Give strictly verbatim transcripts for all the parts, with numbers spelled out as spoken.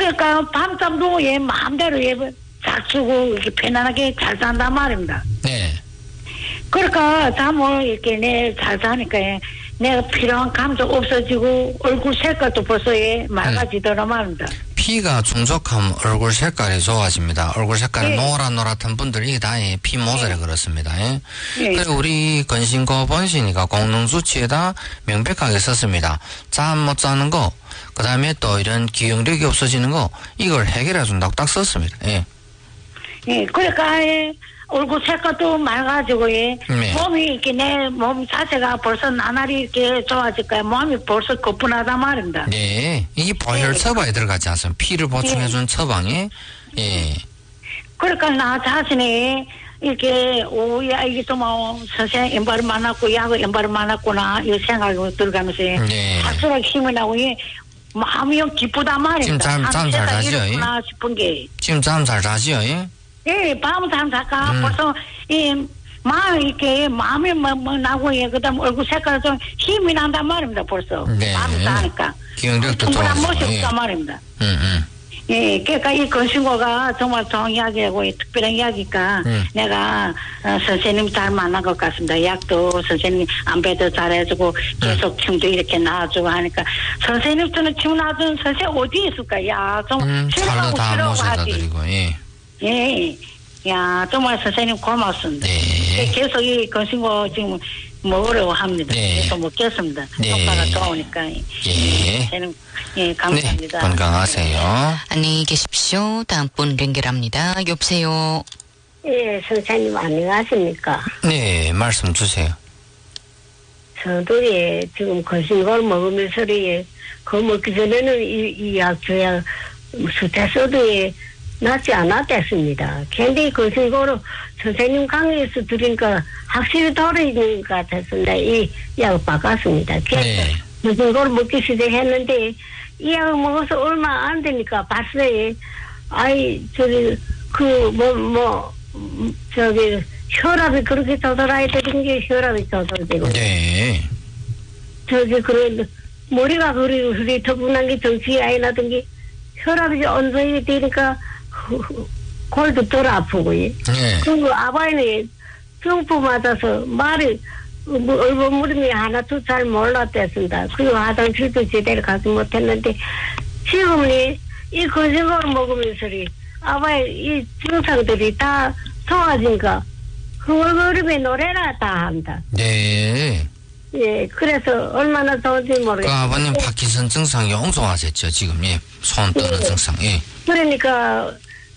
그러니까 밤잠도 예 마음대로 예 잘 쓰고 이렇게 편안하게 잘 산단 말입니다. 네. 그러니까 잠을 이렇게 내 잘 자니까 예, 내가 필요한 감도 없어지고 얼굴 색깔도 벌써 예 맑아지더라 말입니다. 피가 충족하면 얼굴 색깔이 좋아집니다. 얼굴 색깔이 네. 노릇노릇한 분들이 다 피 모자라 네. 그렇습니다. 예? 네. 그리고 우리 건신고 본신이가 공능 수치에다 명백하게 썼습니다. 잠 못 자는 거, 그 다음에 또 이런 기억력이 없어지는 거, 이걸 해결해 준다고 딱 썼습니다. 예. 예, 그러니까 예, 얼굴 색깔도 맑아지고 예, 네. 몸이 이렇게 내 몸 자체가 벌써 나날이 이렇게 좋아질까요? 몸이 벌써 거뿐하단 말입니다. 네. 이게 보혈 네. 처방에 들어가지 않습니까? 피를 보충해준 네. 처방에, 예. 그러니까 나 자신이 이렇게 오야 이게 좀 뭐 선생 엠바를 만났고 야구 엠바를 만났구나 이 생각이 들어가면서 네. 할수록 힘이 나고 예, 마음이 기쁘단 말입니다. 지금 잠, 잠 잘 자지요? 이렇구나 싶은 게. 지금 잠 잘 자지요? 예? 예, 밤 잠 자까 음. 벌써 이 마음 이렇게 마음이 뭐, 뭐 나고 예, 그다음 얼굴 색깔 좀 힘이 난단 말입니다. 벌써 네. 밤 자니까 기억력도 충분한 좋아지고. 모습 예. 없단 말입니다. 음, 음. 예, 그러니까 이 건신고가 정말 좋은 이야기하고 이 특별한 이야기니까 음. 내가 어, 선생님 잘 만난 것 같습니다. 약도 선생님 안배도 잘해주고 계속 침도 이렇게 놔주고 하니까 선생님 저는 침 놔주는 선생님 어디 있을까? 야, 좀 음, 차로 싫어하고 다 싫어하고 모셔다 하지. 드리고, 예. 예, 야 정말 선생님 고맙습니다. 네. 계속 이 건신고 지금 먹으려고 합니다. 네. 계속 먹겠습니다. 네. 효과가 좋으니까. 예. 선생님, 예, 감사합니다. 네, 건강하세요. 안녕히 계십시오. 다음 분 연결합니다. 여보세요. 예, 선생님 안녕하십니까? 네, 말씀 주세요. 저도 예, 지금 거신걸 먹으면서 예, 그거 먹기 전에는 이, 이 약 줘야 수태 써도 예, 낫지 않았겠습니다. 근데 거신거로 선생님 강의에서 들으니까 확실히 돌아있는 것 같았습니다. 이 약을 바꿨습니다. 네. 거신거를 먹기 시작했는데 이 약을 먹어서 얼마 안 되니까 봤어요. 아이, 저기, 그, 뭐, 뭐, 음, 저기, 혈압이 그렇게 조절해야 되는 게 혈압이 조절되고. 네. 저기, 그래, 머리가 그리, 그리 터분한 게 정신이 아니 나던 게 혈압이 언성이 되니까 골도 덜 아프고, 예. 네. 그리고 아바이는 중풍 맞아서 말이, 뭐, 얼버무림이 하나, 둘 잘 몰랐댔습니다. 그리고 화장실도 제대로 가지 못했는데, 지금은 이 거짓말을 먹으면서, 아바이 이 증상들이 다 좋아진가, 흥얼거림에 노래라 다 한다. 네. 예, 그래서 얼마나 좋은지 그 모르겠어요. 아버님 파킨슨 증상이 엉성하셨죠, 지금. 예. 손 떠는 네. 증상, 예. 그러니까,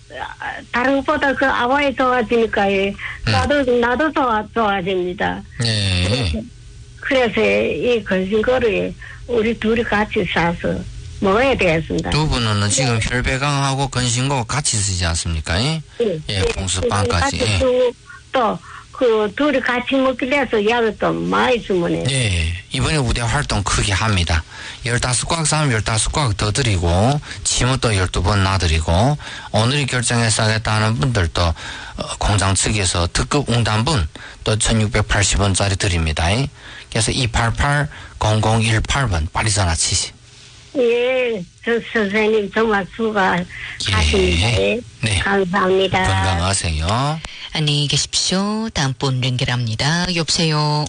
다른 것보다 그 아바이 좋아지니까, 예. 나도, 나도 좋아, 좋아집니다. 네. 그래서 이 건신거를 우리 둘이 같이 사서 먹어야 되겠습니다. 두 분은 지금 혈배강하고 건신고 같이 쓰지 않습니까? 예. 네. 예, 봉수빵까지. 같이 예. 쓰고 또, 그, 둘이 같이 먹기 해서 약을 또 많이 주문해. 예, 이번에 우대 활동 크게 합니다. 열다섯 꽉 싸면 열다섯 꽉 더 드리고, 침은 또 열두 번 놔드리고, 오늘이 결정해서 하겠다는 분들도, 어, 공장 측에서 특급 웅단분, 또 천육백팔십 원짜리 드립니다. 그래서 이팔팔 공공일팔 번 빨리 전화 치시. 예, 저 선생님 정말 수고하십니다. 예. 예. 네. 감사합니다. 건강하세요. 안녕히 계십시오. 다음 분 연결합니다. 여보세요.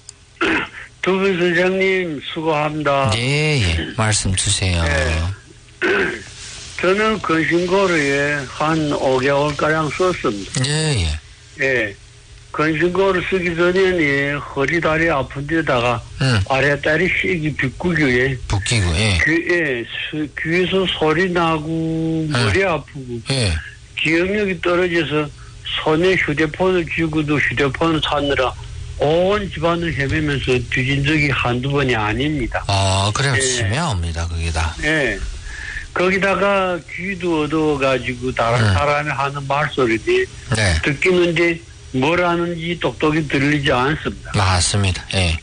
두 분 선생님 수고합니다. 예, 예. 말씀 주세요. 네. 저는 건신고를 한 오 개월가량 썼습니다. 예, 예. 예. 건신고를 쓰기 전에는 허리, 다리 아픈 데다가 응. 아래다리 시기 빗구기에 붙기고, 예. 귀에, 수, 귀에서 소리 나고 머리 아프고 예. 기억력이 떨어져서 손에 휴대폰을 쥐고도 휴대폰을 찾느라 온 집안을 헤매면서 뒤진 적이 한두 번이 아닙니다. 아, 그래요. 예. 심해옵니다, 그게 다. 예. 거기다가 귀도 어두워가지고 다른 음. 사람이 하는 말소리들이 네. 듣기는데 뭘 하는지 똑똑히 들리지 않습니다. 맞습니다. 예.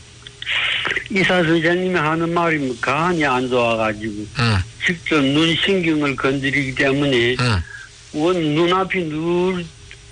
의사 선생님이 하는 말이 뭐 간이 안 좋아가지고 음. 직접 눈 신경을 건드리기 때문에 음. 원 눈앞이 늘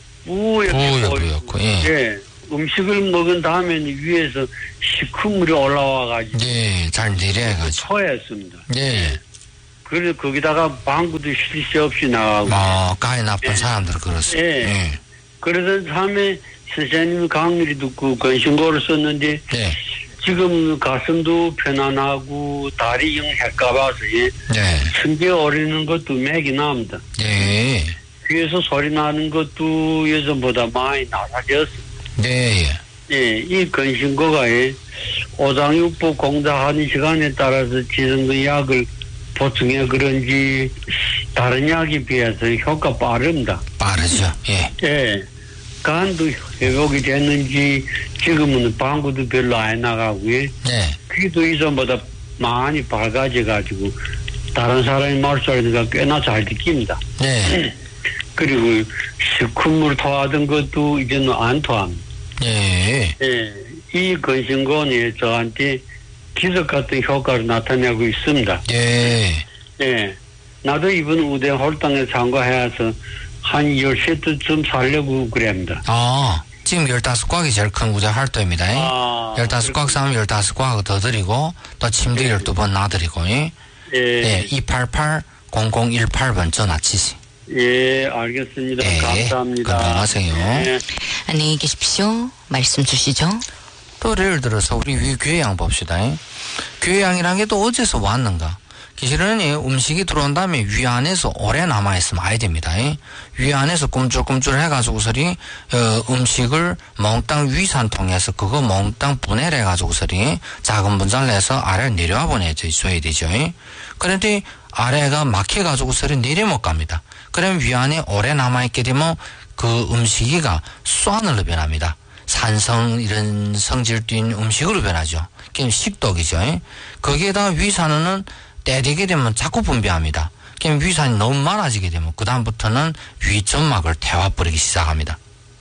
뿌옇게 뿌옇, 보이고 뿌옇고, 예. 예. 음식을 먹은 다음에는 위에서 시큰물이 올라와가지고 예, 잘 내려야가지고. 토했습니다. 예, 예. 그래 거기다가 방구도 쉴 새 없이 나가고. 어, 가해 나쁜 예. 사람들 그렇습니다. 예. 예. 그러던 참에 선생님 강의를 듣고 건신고를 썼는데 네. 지금 가슴도 편안하고 다리 영 헷가봐서 예. 네. 승계 오르는 것도 맥이 납니다. 네. 귀에서 소리 나는 것도 예전보다 많이 나아졌습니다. 네. 예. 예, 이 건신고가 예, 오장육부 공자하는 시간에 따라서 지정된 약을 보충해 그런지 다른 약에 비해서 효과 빠릅니다. 빠르죠. 예. 예, 간도 회복이 됐는지 지금은 방구도 별로 안 나가고 예. 네. 귀도 이전보다 많이 밝아져가지고 다른 사람의 말소리가 꽤나 잘 듣깁니다. 네. 그리고 시큰물 토하던 것도 이제는 안 토합니다. 예. 예, 이 건신고는 저한테 기적 같은 효과를 나타내고 있습니다. 예. 예, 나도 이번 우대 홀당에 참가해서 한 열세 주쯤 살려고 그럽니다. 아, 지금 열다섯 꽉이 제일 큰 우대 활동입니다. 아, 열다섯 꽉 싸면 열다섯 꽉 더 드리고, 또 침대 열두 번 놔드리고, 예. 예, 예, 이팔팔 공공일팔 번 전화 치시. 예, 알겠습니다. 예, 감사합니다. 건강하세요. 예. 안녕히 계십시오. 말씀 주시죠. 또 예를 들어서 우리 위궤양 봅시다. 궤양이란 게 또 어디서 왔는가? 사실은 음식이 들어온 다음에 위 안에서 오래 남아있으면 아야 됩니다. 위 안에서 꿈틀꿈틀 해가지고서리 어, 음식을 몽땅 위산 통해서 그거 몽땅 분해를 해가지고서리 작은 분자를 내서 아래로 내려와 보내줘야 되죠. 그런데 아래가 막혀가지고서리 내려 못 갑니다. 그러면 위 안에 오래 남아있게 되면 그 음식이가 수환으로 변합니다. 산성 이런 성질 띈 음식으로 변하죠. 그럼 식독이죠. 거기에다가 위산은 때리게 되면 자꾸 분비합니다. 그럼 위산이 너무 많아지게 되면 그 다음부터는 위점막을 태워버리기 시작합니다.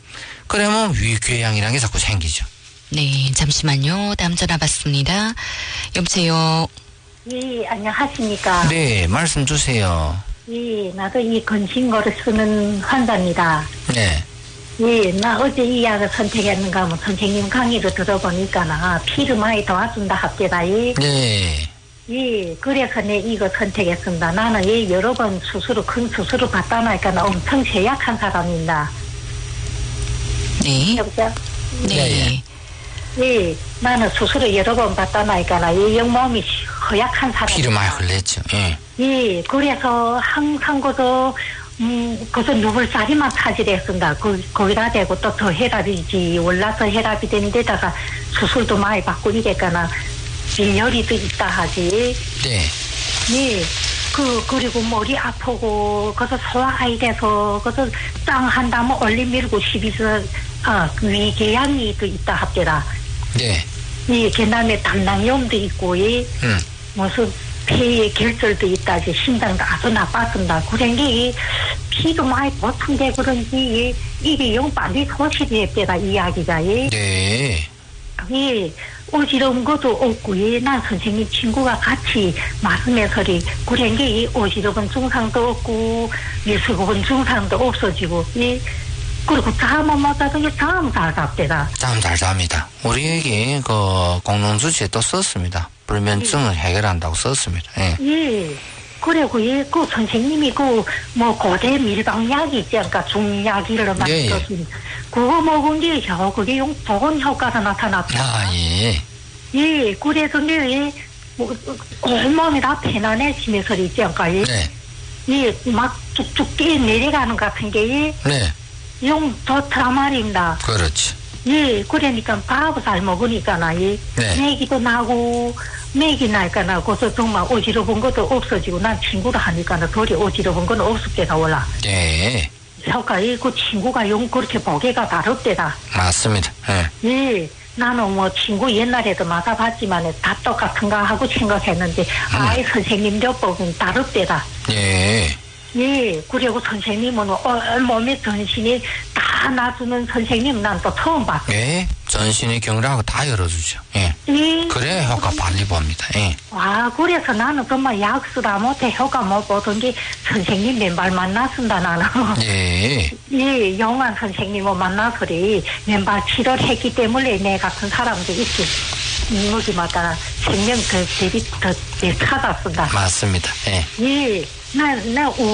그러면 위궤양이라는 게 자꾸 생기죠. 네, 잠시만요. 다음 전화 받습니다. 여보세요. 예, 안녕하십니까. 네, 말씀 주세요. 예, 나도 이 건신고를 쓰는 환자입니다. 네. 예, 나 어제 이 약을 선택했는가 하면 선생님 강의를 들어보니까 나 피를 많이 도와준다 합니다. 예. 네. 예, 그래서 내 이거 선택했습니다. 나는 예, 여러 번 수술을, 큰 수술을 받다 나니까 나 엄청 쇠약한 사람입니다. 네. 여보세요? 네. 예, 나는 수술을 여러 번 받다 나니까 나 이 영몸이 허약한 사람입니다. 피를 많이 흘렸죠. 예. 예, 그래서 항상 그저 음, 그저 누굴살이만 차지했습니다. 그, 거기다 대고 또 더 혈압이지, 올라서 혈압이 되는 데다가 수술도 많이 받고 이랬거나, 빈혈이도 있다 하지. 네. 예, 그, 그리고 머리 아프고, 그저 소화가 돼서, 그저 짱 한다면 얼리 밀고 시비서, 아, 위궤양이 또 있다 합니다. 네. 예, 그 다음에 담낭염도 있고, 예. 음. 무슨, 폐에 결절도 있다지, 심장도 아주 나빴습니다. 그런 게, 피도 많이 보충돼 그런지, 이게 영 빨리 소실이 했대다, 이야기가, 예. 네. 예, 어지러운 것도 없고, 예. 난 선생님 친구가 같이 말씀해서리, 그런 게, 예. 어지러운 증상도 없고, 미술고분 증상도 없어지고, 예. 그리고 잠은 못 자더니 잠 잘 잡대다. 잠 잘 잡니다. 우리에게 그 공농주치에 또 썼습니다. 불면증을 해결한다고 썼습니다. 예. 예. 그리고 예, 그 선생님이 그 뭐 고대 밀방약이 있지 않을까 중약이를 예, 만들었으니 그거 먹은 게 혀, 그게 용 좋은 효과가 나타났다. 아, 예. 예, 그래서 네, 뭐, 온몸이 다 편안해지면서 있지 않을까. 예. 네. 예, 막 쭉쭉 뛰어 내려가는 것 같은 게 예, 네. 용 좋더라 말입니다. 그렇지. 예, 그러니까 밥을 잘 먹으니까나 예, 네. 내기도 나고 맥이 나니까 나 그래서 정말 어지러운 것도 없어지고 난 친구를 하니까 덜이 어지러운 건 없었대다 올라. 네. 효과 그 친구가 용 그렇게 보기가 다릅대다. 맞습니다. 예. 예, 나는 뭐 친구 옛날에도 맞아봤지만 다 똑같은가 하고 생각했는데 음. 아이 선생님들 보면 다릅대다. 예. 예, 그리고 선생님은 온몸에 전신이 다 놔주는 선생님 난 또 처음 봤어. 예. 전신의 경락을 다 열어주죠. 예. 예. 그래 효과 빨리 봅니다. 예. 와, 그래서 나는 정말 약 쓰다 못해 효과 못 보던 게 선생님 맨발 만났습니다, 나는. 예. 예, 영환 선생님을 만나서리 맨발 치료를 했기 때문에 내 같은 사람도 있지. 먹이마다 생명 더 대비 더 찾았습니다. 맞습니다. 예. 예, 나, 나